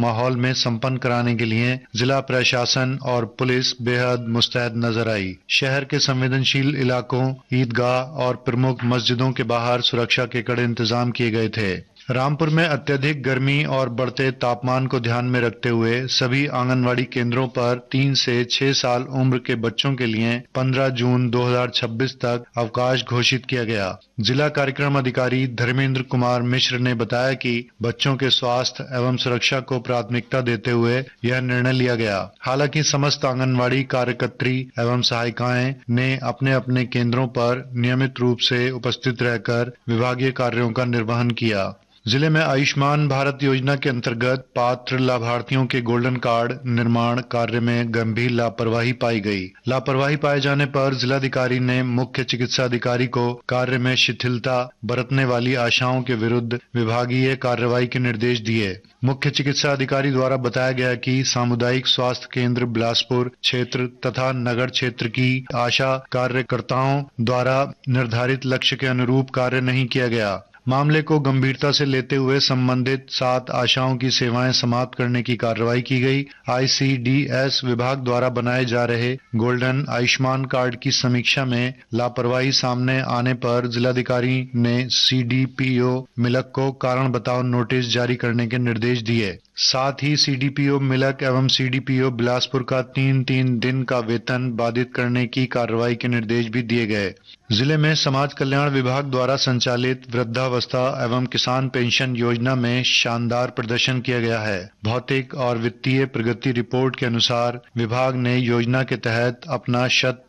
माहौल में संपन्न कराने के लिए जिला प्रशासन और पुलिस बेहद मुस्तैद नजर आई। शहर के संवेदनशील इलाकों, ईदगाह और प्रमुख मस्जिदों के बाहर सुरक्षा के कड़े इंतजाम किए गए थे। रामपुर में अत्यधिक गर्मी और बढ़ते तापमान को ध्यान में रखते हुए सभी आंगनवाड़ी केंद्रों पर 3 से 6 साल उम्र के बच्चों के लिए 15 जून 2026 तक अवकाश घोषित किया गया। जिला कार्यक्रम अधिकारी धर्मेंद्र कुमार मिश्र ने बताया कि बच्चों के स्वास्थ्य एवं सुरक्षा को प्राथमिकता देते हुए यह निर्णय लिया गया। हालांकि समस्त आंगनवाड़ी कार्यकर्त्री एवं सहायिकाएं ने अपने अपने केंद्रों पर नियमित रूप से उपस्थित रहकर विभागीय कार्यों का निर्वहन किया। जिले में आयुष्मान भारत योजना के अंतर्गत पात्र लाभार्थियों के गोल्डन कार्ड निर्माण कार्य में गंभीर लापरवाही पाई गई। लापरवाही पाए जाने पर जिलाधिकारी ने मुख्य चिकित्सा अधिकारी को कार्य में शिथिलता बरतने वाली आशाओं के विरुद्ध विभागीय कार्रवाई के निर्देश दिए। मुख्य चिकित्सा अधिकारी द्वारा बताया गया कि सामुदायिक स्वास्थ्य केंद्र बिलासपुर क्षेत्र तथा नगर क्षेत्र की आशा कार्यकर्ताओं द्वारा निर्धारित लक्ष्य के अनुरूप कार्य नहीं किया गया। मामले को गंभीरता से लेते हुए संबंधित 7 आशाओं की सेवाएं समाप्त करने की कार्रवाई की गई। आईसीडीएस विभाग द्वारा बनाए जा रहे गोल्डन आयुष्मान कार्ड की समीक्षा में लापरवाही सामने आने पर जिलाधिकारी ने सीडीपीओ मिलक को कारण बताओ नोटिस जारी करने के निर्देश दिए। साथ ही सीडीपीओ मिलक एवं सीडीपीओ बिलासपुर का 3-3 दिन का वेतन बाधित करने की कार्रवाई के निर्देश भी दिए गए। जिले में समाज कल्याण विभाग द्वारा संचालित वृद्धावस्था एवं किसान पेंशन योजना में शानदार प्रदर्शन किया गया है। भौतिक और वित्तीय प्रगति रिपोर्ट के अनुसार विभाग ने योजना के तहत अपना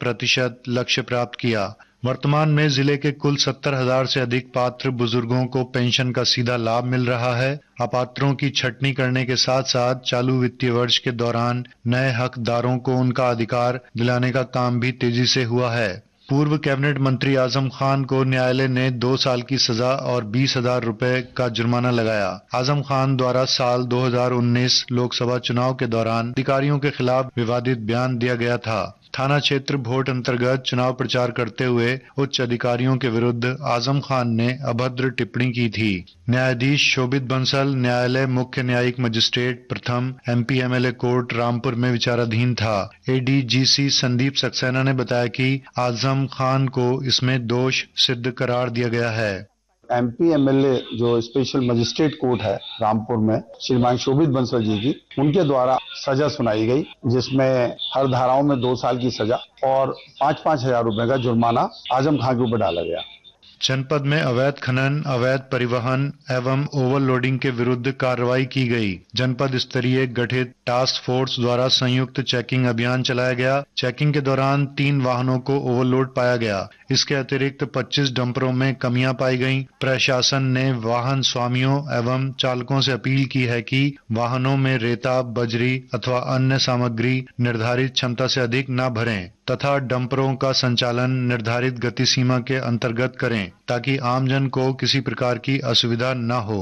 100% लक्ष्य प्राप्त किया। वर्तमान में जिले के कुल 70,000 से अधिक पात्र बुजुर्गों को पेंशन का सीधा लाभ मिल रहा है। अपात्रों की छटनी करने के साथ साथ चालू वित्तीय वर्ष के दौरान नए हकदारों को उनका अधिकार दिलाने का काम भी तेजी से हुआ है। पूर्व कैबिनेट मंत्री आजम खान को न्यायालय ने 2 साल की सजा और 20,000 रुपए का जुर्माना लगाया। आजम खान द्वारा साल 2019 लोकसभा चुनाव के दौरान अधिकारियों के खिलाफ विवादित बयान दिया गया था। थाना क्षेत्र भोट अंतर्गत चुनाव प्रचार करते हुए उच्च अधिकारियों के विरुद्ध आजम खान ने अभद्र टिप्पणी की थी। न्यायाधीश शोभित बंसल न्यायालय मुख्य न्यायिक मजिस्ट्रेट प्रथम एमपी एमएलए कोर्ट रामपुर में विचाराधीन था। एडीजीसी संदीप सक्सेना ने बताया कि आजम खान को इसमें दोष सिद्ध करार दिया गया है। एमपी एमएलए जो स्पेशल मजिस्ट्रेट कोर्ट है रामपुर में श्रीमान शोभित बंसल जी की उनके द्वारा सजा सुनाई गई, जिसमें हर धाराओं में 2 साल की सजा और 5-5 हजार रुपए का जुर्माना आजम खान के ऊपर डाला गया। जनपद में अवैध खनन, अवैध परिवहन एवं ओवरलोडिंग के विरुद्ध कार्रवाई की गई। जनपद स्तरीय गठित टास्क फोर्स द्वारा संयुक्त चेकिंग अभियान चलाया गया। चेकिंग के दौरान 3 वाहनों को ओवरलोड पाया गया। इसके अतिरिक्त 25 डंपरों में कमियां पाई गईं। प्रशासन ने वाहन स्वामियों एवं चालकों से अपील की है कि वाहनों में रेता, बजरी अथवा अन्य सामग्री निर्धारित क्षमता से अधिक न भरें तथा डंपरों का संचालन निर्धारित गति सीमा के अंतर्गत करें ताकि आमजन को किसी प्रकार की असुविधा न हो।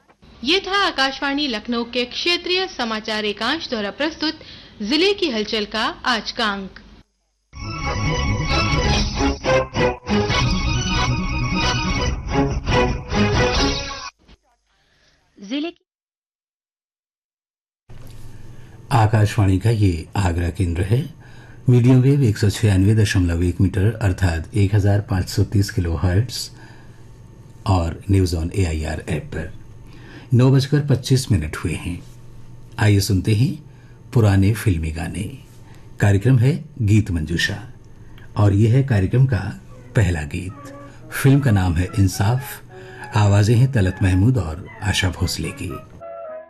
ये था आकाशवाणी लखनऊ के क्षेत्रीय समाचार एकांश द्वारा प्रस्तुत जिले की हलचल का आज का अंक। जिले की आकाशवाणी का ये आगरा केंद्र है। मीडियम वेव 196.1 मीटर अर्थात 1530 किलोहर्ट्ज और न्यूज ऑन AIR ऐप पर 9:25 हुए हैं। आइए सुनते हैं पुराने फिल्मी गाने। कार्यक्रम है गीत मंजूषा और यह है कार्यक्रम का पहला गीत। फिल्म का नाम है इंसाफ। आवाजें हैं तलत महमूद और आशा भोसले की।